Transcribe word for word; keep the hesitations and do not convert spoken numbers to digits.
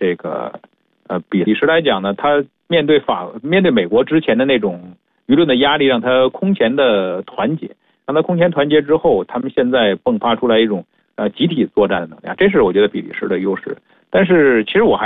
这个呃比利时来讲呢，他面对法面对美国之前的那种舆论的压力，让他空前的团结，让他空前团结之后，他们现在迸发出来一种呃集体作战的能量，这是我觉得比利时的优势。但是其实我还